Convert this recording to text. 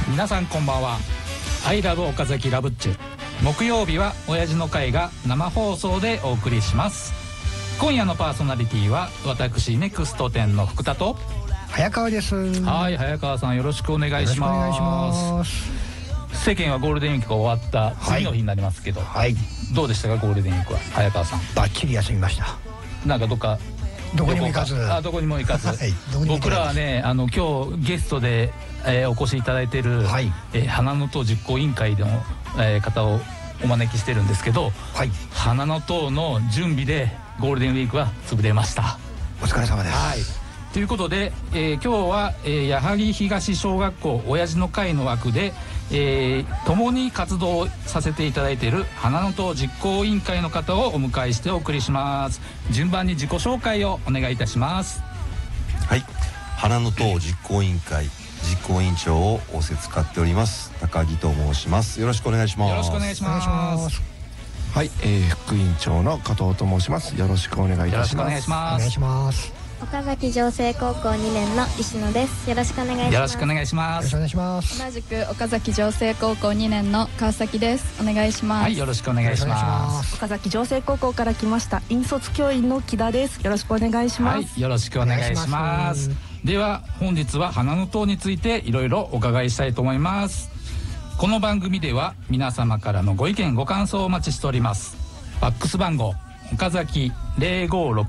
皆さんこんばんは。アイラブ岡崎ラブッチュ。木曜日は親父の会が生放送でお送りします。今夜のパーソナリティは私ネクスト10の福田と早川です。 はい、早川さんよろしくお願いします。世間はゴールデンウィークが終わった次の日になりますけど、はい、どうでしたかゴールデンウィークは。早川さんバッチリ休みました。 なんかどこにも行かず、どこにも行かず、はい、僕らはね今日ゲストで、お越しいただいている、はい、花の塔実行委員会の、方をお招きしてるんですけど、はい、花の塔の準備でゴールデンウィークは潰れました。 お疲れ様です。 はい、ということで、今日は、矢作東小学校親父の会の枠で、共に活動させていただいている花の塔実行委員会の方をお迎えしてお送りします。順番に自己紹介をお願いいたします。 はい、花の塔実行委員会実行委員長を仰せつかっております高木と申します。よろしくお願いします。 よろしくお願いします。 はい、副委員長の加藤と申します。よろしくお願いいたします。 よろしくお願いします。 お願いします。 岡崎城西高校2年の石野です。よろしくお願いします。 よろしくお願いします。 よろしくお願いします。 同じく岡崎城西高校2年の川崎です。お願いします。 はい、よろしくお願いします。 岡崎城西高校から来ました引率教員の木田です。よろしくお願いします。 はい、よろしくお願いします。では本日は花の塔についていろいろお伺いしたいと思います。この番組では皆様からのご意見ご感想をお待ちしております。ファックス番号岡崎056